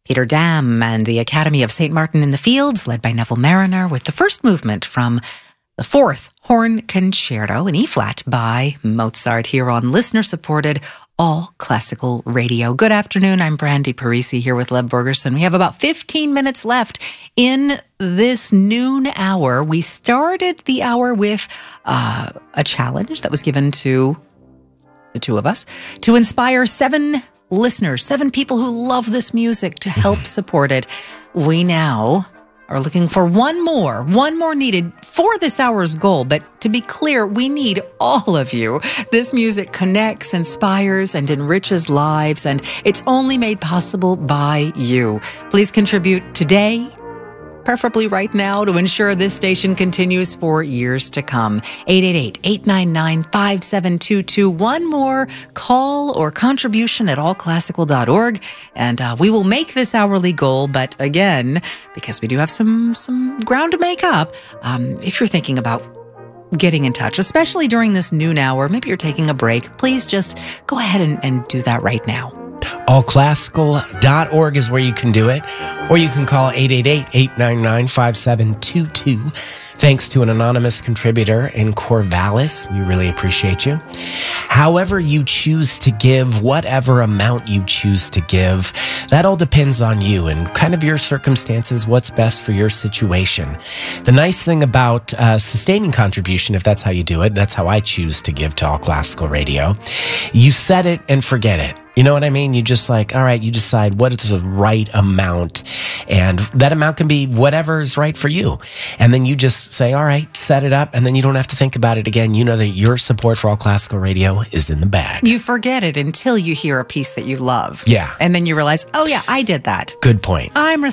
Peter Dam and the Academy of St. Martin in the Fields, led by Neville Mariner, with the first movement from the fourth Horn Concerto in E-flat by Mozart here on listener-supported All Classical Radio. Good afternoon. I'm Brandy Parisi here with Lev Bergerson. We have about 15 minutes left in this noon hour. We started the hour with a challenge that was given to the two of us to inspire 7 listeners, 7 people who love this music to help support it. We now are looking for one more needed for this hour's goal. But to be clear, we need all of you. This music connects, inspires, and enriches lives, and it's only made possible by you. Please contribute today, preferably right now, to ensure this station continues for years to come. 888-899-5722. One more call or contribution at allclassical.org, and we will make this hourly goal. But again, because we do have some ground to make up, if you're thinking about getting in touch, especially during this noon hour, maybe you're taking a break, please just go ahead and do that right now. Allclassical.org is where you can do it, or you can call 888-899-5722. Thanks to an anonymous contributor in Corvallis. We really appreciate you. However you choose to give, whatever amount you choose to give, that all depends on you and kind of your circumstances, what's best for your situation. The nice thing about sustaining contribution, if that's how you do it, that's how I choose to give to All Classical Radio. You set it and forget it. You know what I mean? You just all right, you decide what is the right amount, and that amount can be whatever is right for you. And then you just say, all right, set it up, and then you don't have to think about it again. You know that your support for All Classical Radio is in the bag. You forget it until you hear a piece that you love. Yeah. And then you realize, oh yeah, I did that. Good point. I'm